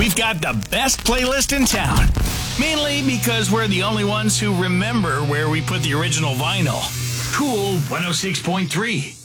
we've got the best playlist in town. Mainly because we're the only ones who remember where we put the original vinyl. Cool 106.3.